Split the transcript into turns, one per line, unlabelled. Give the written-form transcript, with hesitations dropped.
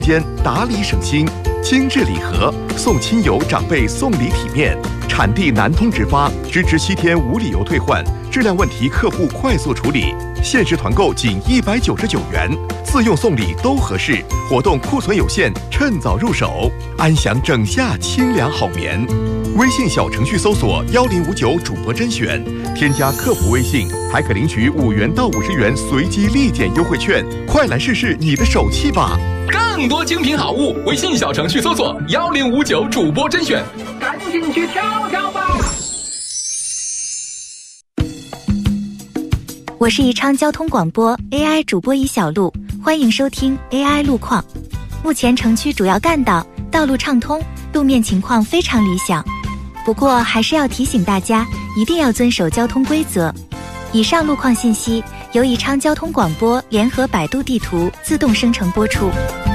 间打理省心，精致礼盒送亲友长辈送礼体面，产地南通直发，支持7天无理由退换，质量问题客户快速处理，限时团购仅199元，自用送礼都合适，活动库存有限，趁早入手，安享整夏清凉好眠。微信小程序搜索1059主播甄选，添加客服微信，还可领取5元到50元随机立减优惠券，快来试试你的手气吧！
更多精品好物，微信小程序搜索1059主播甄选，赶紧去挑挑吧！
我是宜昌交通广播 AI 主播宜小璐，欢迎收听 AI 路况。目前城区主要干道道路畅通，路面情况非常理想。不过还是要提醒大家，一定要遵守交通规则。以上路况信息由宜昌交通广播联合百度地图自动生成播出。